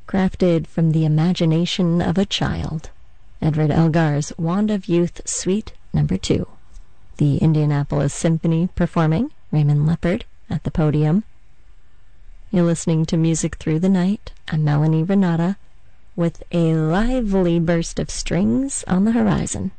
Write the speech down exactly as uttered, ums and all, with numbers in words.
crafted from the imagination of a child. Edward Elgar's Wand of Youth Suite Number two. The Indianapolis Symphony performing, Raymond Leppard at the podium. You're listening to Music Through the Night. I'm Melanie Renata with a lively burst of strings on the horizon.